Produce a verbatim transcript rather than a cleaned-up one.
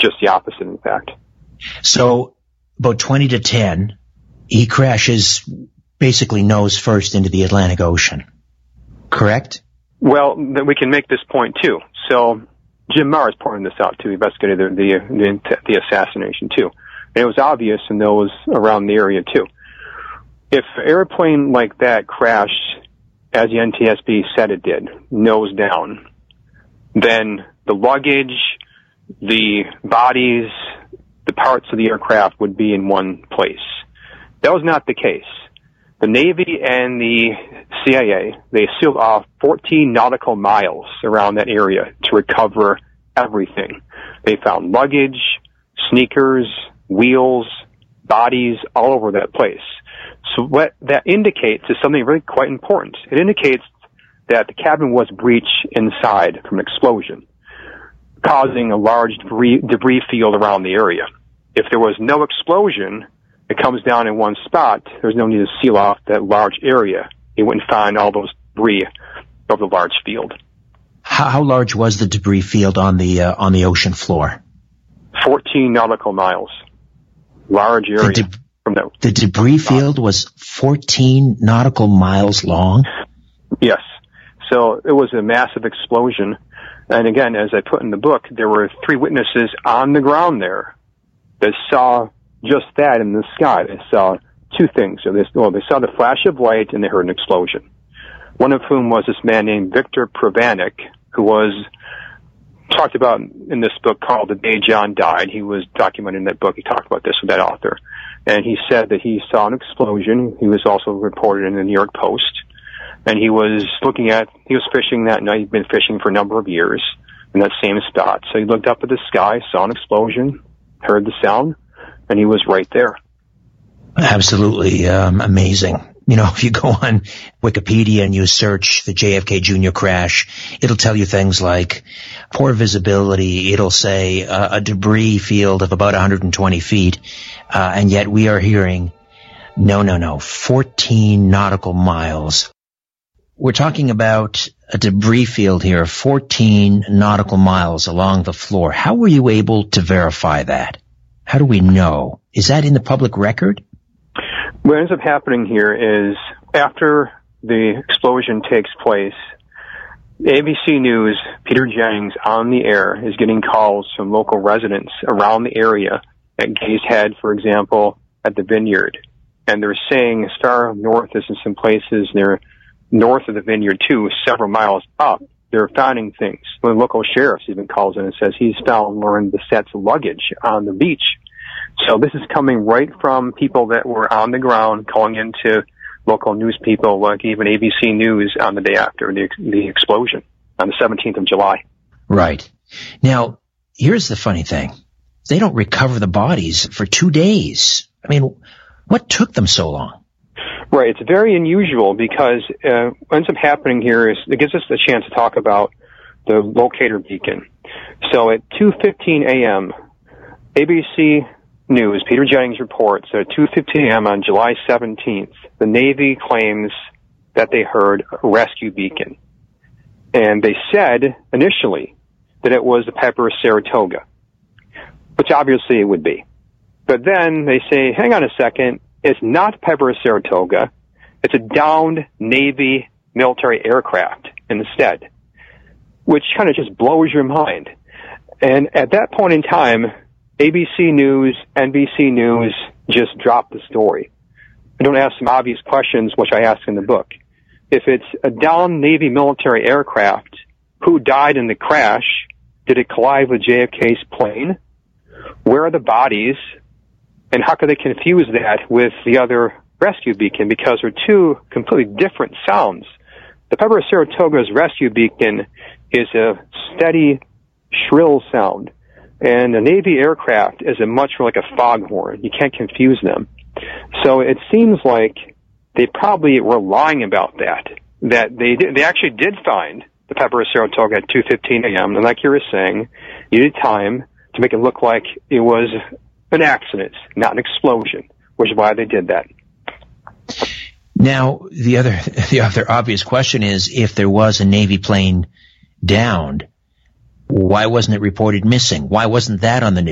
just the opposite, in fact. So about twenty to ten, he crashes basically nose first into the Atlantic Ocean, correct? Well, then we can make this point, too. So Jim Mars pointed this out, too. He investigated the, the, the, the assassination, too. And it was obvious in those around the area, too. If an airplane like that crashed, as the N T S B said it did, nose down, then the luggage, the bodies, the parts of the aircraft would be in one place. That was not the case. The Navy and the C I A, they sealed off fourteen nautical miles around that area to recover everything. They found luggage, sneakers, wheels, bodies all over that place. So what that indicates is something really quite important. It indicates that the cabin was breached inside from an explosion, causing a large debris, debris field around the area. If there was no explosion, it comes down in one spot, there's no need to seal off that large area. You wouldn't find all those debris of the large field. How, how large was the debris field on the uh, on the ocean floor? fourteen nautical miles. Large area. The, de- from that the debris field was fourteen nautical miles long? Yes. So it was a massive explosion. And again, as I put in the book, there were three witnesses on the ground there that saw just that in the sky. They saw two things. So they, well, they saw the flash of light and they heard an explosion. One of whom was this man named Victor Pravanik, who was talked about in this book called The Day John Died. He was documented in that book. He talked about this with that author. And he said that he saw an explosion. He was also reported in the New York Post. And he was looking at, he was fishing that night. He'd been fishing for a number of years in that same spot. So he looked up at the sky, saw an explosion, heard the sound, and he was right there. Absolutely um, amazing. You know, if you go on Wikipedia and you search the J F K Junior crash, it'll tell you things like poor visibility. It'll say uh, a debris field of about one hundred twenty feet. Uh, and yet we are hearing, no, no, no, fourteen nautical miles. We're talking about a debris field here, fourteen nautical miles along the floor. How were you able to verify that? How do we know? Is that in the public record? What ends up happening here is after the explosion takes place, A B C News, Peter Jennings on the air is getting calls from local residents around the area at Gaze Head, for example, at the Vineyard. And they're saying as far north as in some places near north of the Vineyard too, several miles up, they're finding things. The local sheriff even calls in and says he's found Lauren Bessette's luggage on the beach. So this is coming right from people that were on the ground calling into local news people like even A B C News on the day after the, the explosion on the seventeenth of July. Right. Now, here's the funny thing. They don't recover the bodies for two days. I mean, what took them so long? Right. It's very unusual because uh, what ends up happening here is it gives us a chance to talk about the locator beacon. So at two fifteen a.m., A B C News, Peter Jennings reports that at two fifteen a.m. on July seventeenth, the Navy claims that they heard a rescue beacon. And they said initially that it was the Piper Saratoga, which obviously it would be. But then they say, hang on a second, it's not Piper Saratoga, it's a downed Navy military aircraft instead, which kind of just blows your mind. And at that point in time, A B C News, N B C News just dropped the story. I don't ask some obvious questions, which I ask in the book. If it's a downed Navy military aircraft, who died in the crash? Did it collide with J F K's plane? Where are the bodies? And how could they confuse that with the other rescue beacon? Because they're two completely different sounds. The Piper Saratoga's rescue beacon is a steady, shrill sound. And a Navy aircraft is a much more like a foghorn. You can't confuse them. So it seems like they probably were lying about that, that they did, they actually did find the Piper Saratoga at two fifteen a.m. And like you were saying, you needed time to make it look like it was an accident, not an explosion, which is why they did that. Now, the other, the other obvious question is, if there was a Navy plane downed, why wasn't it reported missing? Why wasn't that on the news?